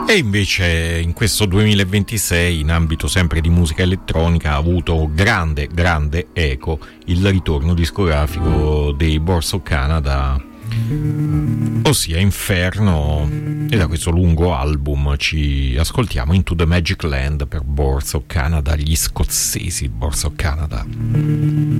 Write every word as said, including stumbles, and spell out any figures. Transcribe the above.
E invece in questo duemilaventisei, in ambito sempre di musica elettronica, ha avuto grande, grande eco il ritorno discografico dei Boards of Canada, ossia Inferno, e da questo lungo album ci ascoltiamo Into the Magic Land per Boards of Canada, gli scozzesi Boards of Canada.